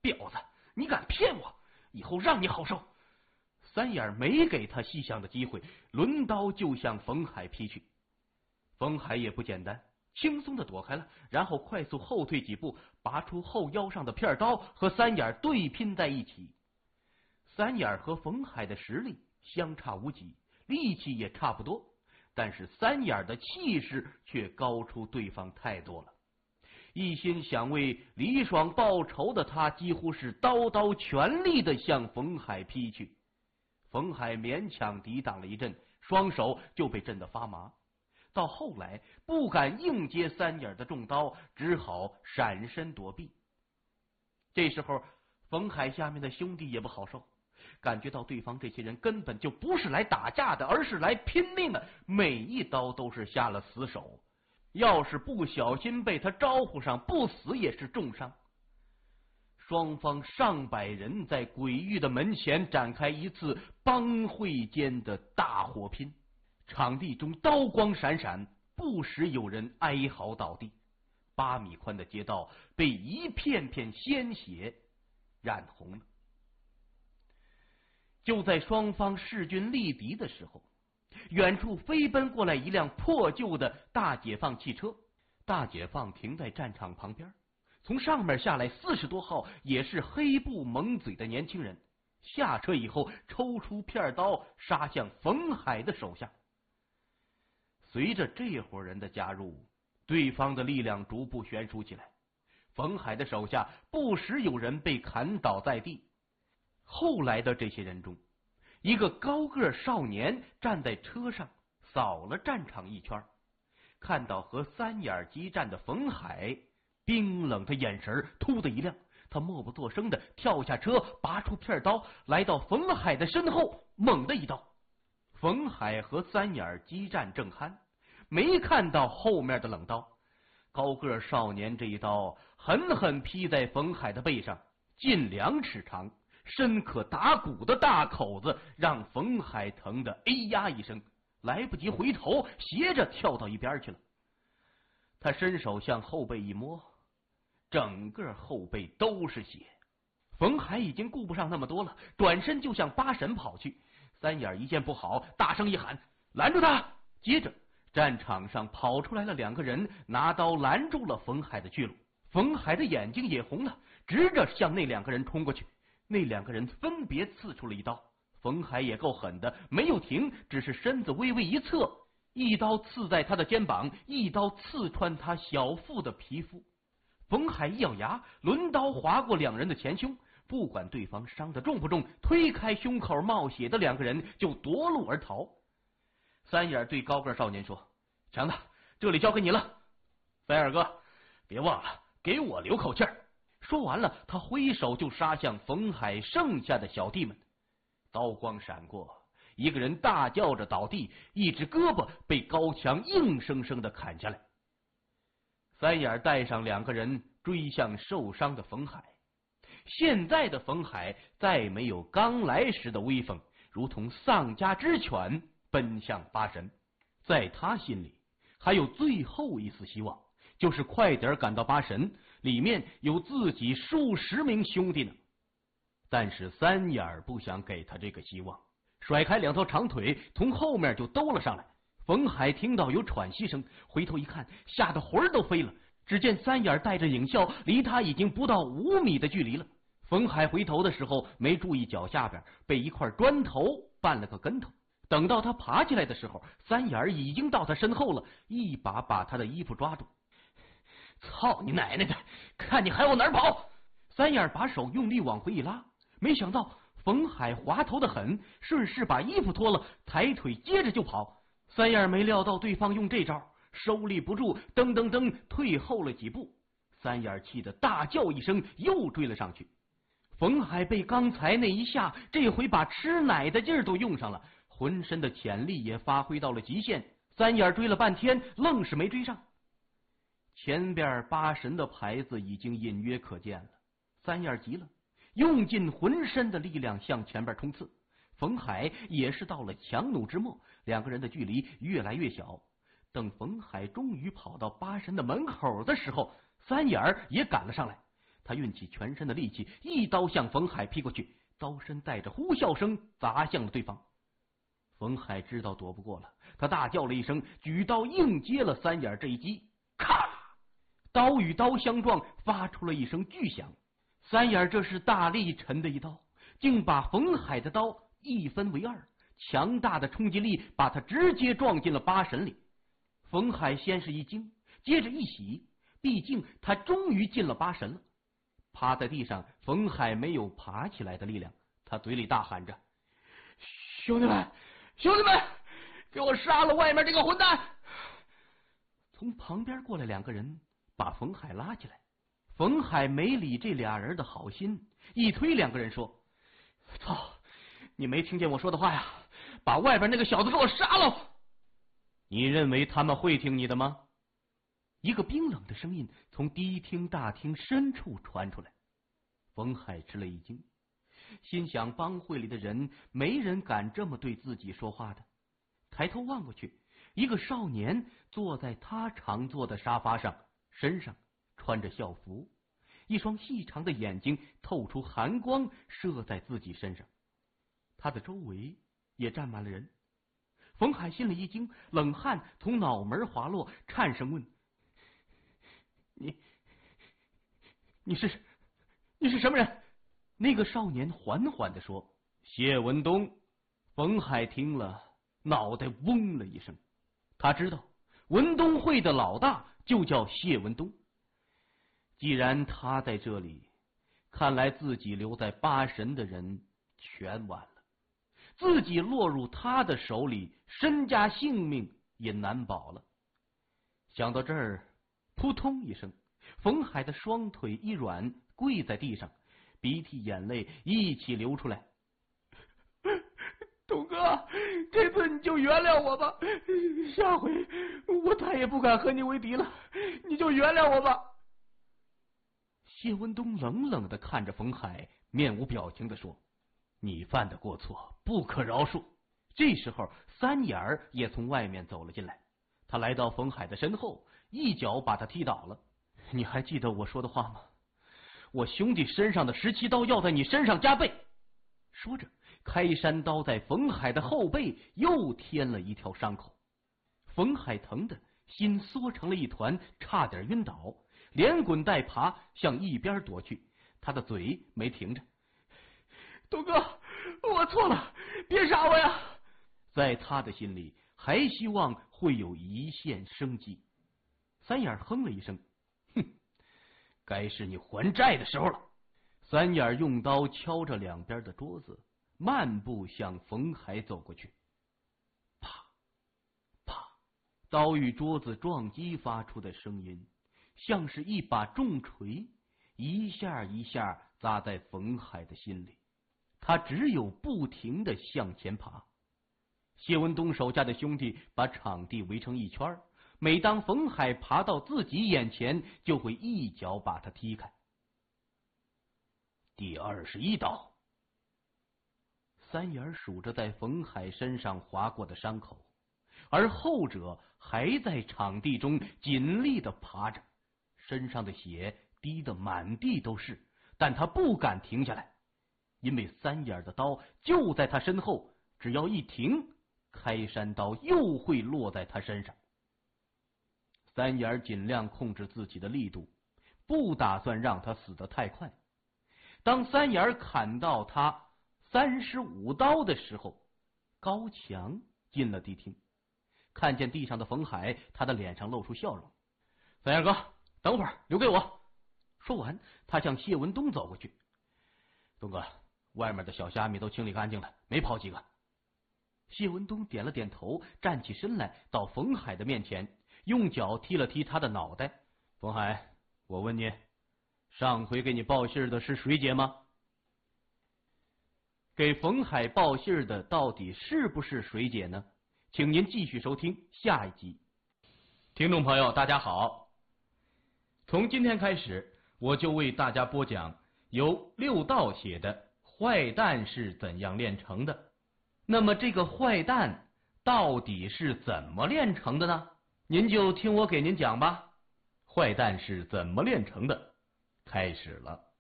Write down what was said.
婊子，你敢骗我，以后让你好受！三眼没给他细想的机会，抡刀就向冯海劈去。冯海也不简单，轻松的躲开了，然后快速后退几步，拔出后腰上的片刀，和三眼对拼在一起。三眼和冯海的实力相差无几，力气也差不多，但是三眼的气势却高出对方太多了。一心想为李爽报仇的他，几乎是刀刀全力的向冯海劈去。冯海勉强抵挡了一阵，双手就被震得发麻。到后来不敢硬接三眼的重刀，只好闪身躲避。这时候冯海下面的兄弟也不好受，感觉到对方这些人根本就不是来打架的，而是来拼命的，每一刀都是下了死手，要是不小心被他招呼上，不死也是重伤。双方上百人在鬼域的门前展开一次帮会间的大火拼，场地中刀光闪闪，不时有人哀嚎倒地。8米宽的街道被一片片鲜血染红了。就在双方势均力敌的时候，远处飞奔过来一辆破旧的大解放汽车，大解放停在战场旁边，从上面下来40多号也是黑布蒙嘴的年轻人，下车以后抽出片刀杀向冯海的手下。随着这伙人的加入，对方的力量逐步悬殊起来，冯海的手下不时有人被砍倒在地。后来的这些人中，一个高个少年站在车上扫了战场一圈，看到和三眼激战的冯海，冰冷的眼神突的一亮，他默不作声的跳下车，拔出片刀，来到冯海的身后，猛的一刀。冯海和三眼激战正酣，没看到后面的冷刀，高个少年这一刀狠狠劈在冯海的背上，近2尺长，深可打骨的大口子，让冯海疼得哎呀一声，来不及回头，斜着跳到一边去了。他伸手向后背一摸，整个后背都是血。冯海已经顾不上那么多了，转身就向八神跑去。三眼一见不好，大声一喊：“拦住他！”接着战场上跑出来了2个人，拿刀拦住了冯海的去路。冯海的眼睛也红了，直着向那2个人冲过去。那2个人分别刺出了一刀，冯海也够狠的，没有停，只是身子微微一侧，一刀刺在他的肩膀，一刀刺穿他小腹的皮肤。冯海一咬牙，抡刀划过2人的前胸，不管对方伤得重不重，推开胸口冒血的2个人就夺路而逃。三眼对高个少年说：“强子，这里交给你了。三眼哥，别忘了给我留口气儿。”说完了，他挥手就杀向冯海剩下的小弟们。刀光闪过，一个人大叫着倒地，一只胳膊被高强硬生生的砍下来。三眼带上2个人追向受伤的冯海。现在的冯海再没有刚来时的威风，如同丧家之犬奔向八神。在他心里还有最后一丝希望，就是快点赶到八神，里面有自己数十名兄弟呢。但是三眼不想给他这个希望，甩开2条长腿从后面就兜了上来。冯海听到有喘息声，回头一看，吓得魂儿都飞了。只见三眼带着影笑离他已经不到5米的距离了。冯海回头的时候没注意脚下边被一块砖头绊了个跟头，等到他爬起来的时候，三眼已经到他身后了，一把把他的衣服抓住。操你奶奶的，看你还往哪儿跑！三眼把手用力往回一拉，没想到冯海滑头的很，顺势把衣服脱了，抬腿接着就跑。三眼没料到对方用这招，收力不住，噔噔噔退后了几步。三眼气得大叫一声，又追了上去。冯海被刚才那一下，这回把吃奶的劲儿都用上了，浑身的潜力也发挥到了极限。三眼追了半天，愣是没追上。前边八神的牌子已经隐约可见了。三眼急了，用尽浑身的力量向前边冲刺。冯海也是到了强弩之末，2个人的距离越来越小。等冯海终于跑到八神的门口的时候，三眼也赶了上来。 他运起全身的力气，一刀向冯海劈过去，刀身带着呼啸声砸向了对方。冯海知道躲不过了，他大叫了一声，举刀硬接了三眼这一击。咔！刀与刀相撞，发出了一声巨响。三眼这是大力沉的一刀，竟把冯海的刀一分为二，强大的冲击力把他直接撞进了八神里。冯海先是一惊，接着一喜，毕竟他终于进了八神了。趴在地上，冯海没有爬起来的力量，他嘴里大喊着：“兄弟们，兄弟们，给我杀了外面这个混蛋！”从旁边过来两个人，把冯海拉起来。冯海没理这俩人的好心，一推两个人说：“操，你没听见我说的话呀？把外边那个小子给我杀了！”你认为他们会听你的吗？一个冰冷的声音从迪厅大厅深处传出来。冯海吃了一惊，心想帮会里的人没人敢这么对自己说话的。抬头望过去，一个少年坐在他常坐的沙发上，身上穿着校服，一双细长的眼睛透出寒光，射在自己身上。他的周围也站满了人。冯海心里一惊，冷汗从脑门滑落，颤声问：“你是什么人？”那个少年缓缓地说：“谢文东。”冯海听了，脑袋嗡了一声。他知道文东会的老大就叫谢文东。既然他在这里，看来自己留在八神的人全完了。自己落入他的手里，身家性命也难保了。想到这儿，扑通一声，冯海的双腿一软，跪在地上，鼻涕眼泪一起流出来。东哥，这次你就原谅我吧，下回我再也不敢和你为敌了，你就原谅我吧。谢文东冷冷地看着冯海，面无表情地说：“你犯的过错不可饶恕。”这时候，三眼儿也从外面走了进来，他来到冯海的身后，一脚把他踢倒了。“你还记得我说的话吗？我兄弟身上的17刀要在你身上加倍。”说着，开山刀在冯海的后背又添了一条伤口。冯海疼的心缩成了一团，差点晕倒，连滚带爬向一边躲去，他的嘴没停着。“东哥，我错了，别杀我呀！”在他的心里，还希望会有一线生机。三眼哼了一声：“哼，该是你还债的时候了。”三眼用刀敲着两边的桌子，慢步向冯海走过去。啪啪，刀与桌子撞击发出的声音，像是一把重锤，一下一下砸在冯海的心里。他只有不停地向前爬。谢文东手下的兄弟把场地围成一圈，每当冯海爬到自己眼前，就会一脚把他踢开。第21刀。三眼数着在冯海身上划过的伤口，而后者还在场地中尽力地爬着，身上的血滴得满地都是，但他不敢停下来，因为三眼的刀就在他身后，只要一停，开山刀又会落在他身上。三眼尽量控制自己的力度，不打算让他死得太快。当三眼砍到他35刀的时候，高强进了迪厅，看见地上的冯海，他的脸上露出笑容。“三眼哥，等会儿留给我。”说完，他向谢文东走过去。“东哥，外面的小虾米都清理干净了，没跑几个。”谢文东点了点头，站起身来，到冯海的面前，用脚踢了踢他的脑袋。“冯海，我问你，上回给你报信的是水姐吗？”给冯海报信的到底是不是水姐呢？请您继续收听下一集。听众朋友，大家好，从今天开始，我就为大家播讲由六道写的《坏蛋是怎样炼成的》。那么这个坏蛋到底是怎么炼成的呢？您就听我给您讲吧。坏蛋是怎么炼成的？ 开始了。